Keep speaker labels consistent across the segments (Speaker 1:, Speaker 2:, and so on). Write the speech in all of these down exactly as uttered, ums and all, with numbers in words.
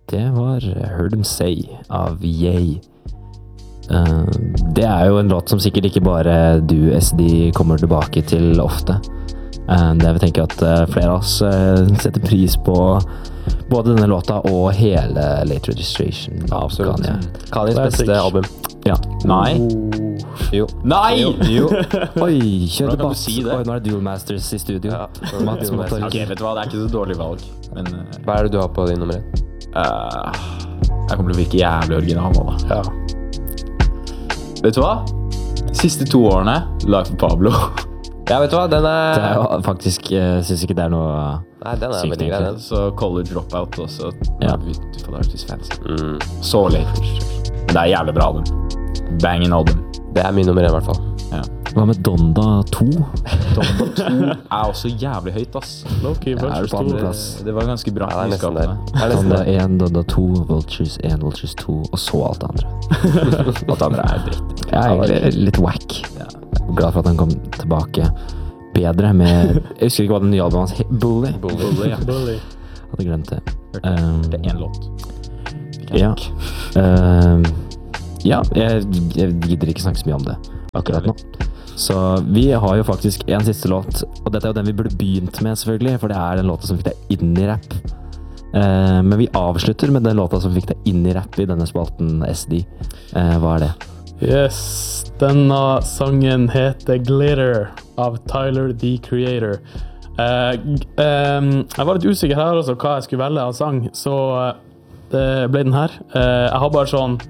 Speaker 1: det var Heard Them Say av Yay. Uh, det er jo en låt som sikkert ikke bare du, S D, kommer tilbake til ofte. Uh, det vil tenke at uh, flere av oss uh, setter pris på både denne låta og hele Late Registration.
Speaker 2: Absolutt.
Speaker 1: Kanye.
Speaker 2: Kanyes beste album.
Speaker 1: Ja.
Speaker 3: Nei.
Speaker 2: Jo.
Speaker 3: Nei!
Speaker 2: Jo.
Speaker 1: Oi, kjør
Speaker 3: Hvordan kan
Speaker 1: debatt.
Speaker 3: du si det?
Speaker 1: Oi, nå er det Dual Masters i studio.
Speaker 2: Ja.
Speaker 1: Mats må ta
Speaker 3: Ok,
Speaker 1: ryggen.
Speaker 3: vet du hva, det er ikke så dårlig valg. Men uh,
Speaker 2: Hva er det du har på din nummer ett?
Speaker 3: uh, jeg kommer til å virke jævlig original nå, da.
Speaker 2: Ja.
Speaker 3: Vet du hva? Siste to årene, Life of Pablo.
Speaker 2: Ja, vet du hva? Den er...
Speaker 1: Det er jo faktisk, jeg synes ikke det er noe...
Speaker 2: Nei, den er
Speaker 1: Sykt
Speaker 2: veldig grei,
Speaker 1: egentlig.
Speaker 2: den.
Speaker 3: Så College Dropout også.
Speaker 1: Ja.
Speaker 3: Du får Artist Fancy.
Speaker 2: Mm.
Speaker 3: Så Late Registration. Men det er jævlig bra album. Banging album.
Speaker 2: Det er min nummer én, i hvert fall.
Speaker 3: Ja.
Speaker 1: Hva med Donda to?
Speaker 3: Donda to er også jævlig høyt, ass.
Speaker 4: Loki
Speaker 1: Ja, er
Speaker 4: versus
Speaker 1: det på
Speaker 4: to.
Speaker 1: andre plass?
Speaker 3: Det var ganske bra.
Speaker 2: Ja, det er nesten der.
Speaker 3: nyskapende.
Speaker 2: Det er nesten
Speaker 1: Donda
Speaker 2: der.
Speaker 1: én, Donda to, Vultures én, Vultures to, og så alt det andre.
Speaker 3: Alt andre er dritt.
Speaker 1: Jeg er egentlig litt wack.
Speaker 3: Ja.
Speaker 1: Jeg er glad for at han kom tilbake bedre med... Jeg husker ikke hva den nye albumet hans het. Bully.
Speaker 3: Bully, ja.
Speaker 4: Bully.
Speaker 1: Hadde glemt det.
Speaker 3: Hørte
Speaker 1: Um,
Speaker 3: det er en låt.
Speaker 1: Ja. Um, ja, jeg, jeg gidder ikke snakke så mye om det akkurat nå. Så vi har jo faktisk en siste låt, og dette er jo den vi burde begynt med selvfølgelig, for det er den låta som fikk deg inn i rap. Uh, men vi avslutter med den låta som fikk deg inn i rap i denne spalten, S D. Uh, hva er det?
Speaker 4: Yes, denne sangen heter Glitter av Tyler, The Creator. Uh, g- um, jeg var litt usikker her også hva jeg skulle velge av sang, så uh, det ble den her. Uh, jeg har bare sånn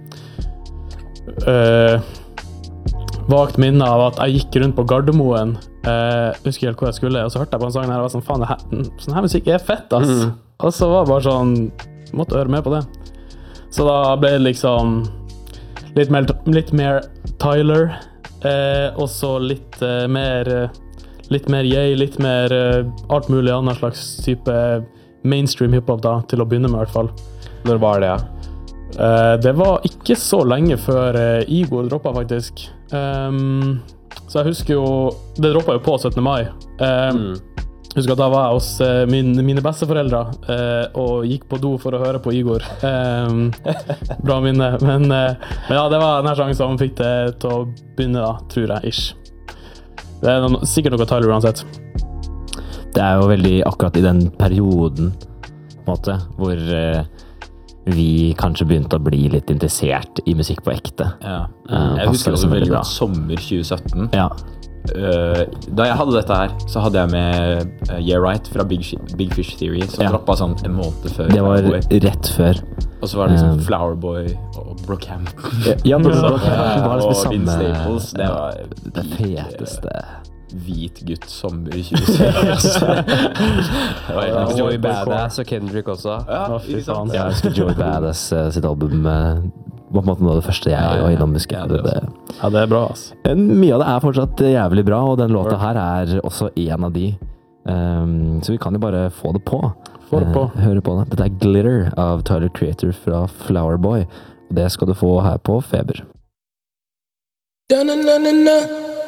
Speaker 4: uh, vagt minne av at jeg gikk rundt på Gardermoen, uh, husker helt hvor jeg skulle, og så hørte jeg på en sang her, og var sånn, faen, det her, sånn her musikk er fett, ass.
Speaker 2: Mm.
Speaker 4: Og så var det bare sånn, måtte høre med på det. Så da ble det liksom litt mer, litt mer Tyler, eh, og så litt eh, mer eh, litt mer Yay, litt mer eh, alt mulig annen slags type mainstream hiphop da, til å begynne med i hvert fall.
Speaker 2: Når var det, ja?
Speaker 4: Eh, det var ikke så lenge før eh, Igor droppet faktisk. Um, så jeg husker jo, det droppet jo på syttende mai. Um,
Speaker 2: Mm.
Speaker 4: Husker at da var jeg hos eh, min, mine besteforeldre eh, og gikk på do for å høre på Igor. Um, bra minne. Men, eh, men ja, det var denne sangen som fikk det til å begynne da, tror jeg, ish. Det er noe, sikkert noe Tyler uansett.
Speaker 1: Det er jo veldig akkurat i den perioden, på en måte, hvor eh, vi kanskje begynte å bli litt interessert i musikk på ekte.
Speaker 3: Ja.
Speaker 1: Uh,
Speaker 3: Jeg
Speaker 1: passer
Speaker 3: husker
Speaker 1: det
Speaker 3: også
Speaker 1: som
Speaker 3: veldig
Speaker 1: veldig
Speaker 3: godt sommer tjue sytten.
Speaker 1: Ja,
Speaker 3: Uh, da jeg hadde dette her, så hadde jeg med uh, Yeah Right fra Big, Shi- Big Fish Theory, som
Speaker 1: Ja.
Speaker 3: droppet sånn en måned før
Speaker 1: det var
Speaker 3: Flower Boy.
Speaker 1: rett før.
Speaker 3: Og så var det liksom
Speaker 1: um,
Speaker 3: Flower Boy og Brockhampton.
Speaker 1: Ja, det
Speaker 4: var-
Speaker 1: det var
Speaker 3: og
Speaker 1: liksom
Speaker 3: Vince
Speaker 1: samme...
Speaker 3: Staples. Det
Speaker 1: ja,
Speaker 3: var
Speaker 1: det feteste.
Speaker 3: hvit gutt sommer tjue sytten. Det var helt
Speaker 2: Og Joey
Speaker 3: hardcore.
Speaker 2: Badass og Kendrick også.
Speaker 3: Ja,
Speaker 4: Å, fy
Speaker 3: ikke sant?
Speaker 4: faen.
Speaker 1: Jeg husker Joey Badass eh, sitt album eh, var på en måte noe av det første jeg
Speaker 3: Ja, ja, ja.
Speaker 1: var innom, husker
Speaker 3: Ja,
Speaker 1: jeg.
Speaker 3: det
Speaker 1: Det-
Speaker 4: Ja, det er bra, ass.
Speaker 1: Men mye av det er fortsatt jævlig bra, og den låta her er også en av de. Um, så vi kan jo bare få det på.
Speaker 4: Få det på.
Speaker 1: Eh, høre på det. Dette er Glitter av Tyler Creator fra Flower Boy. Og det skal du få her på Feber.
Speaker 5: Na na na na na.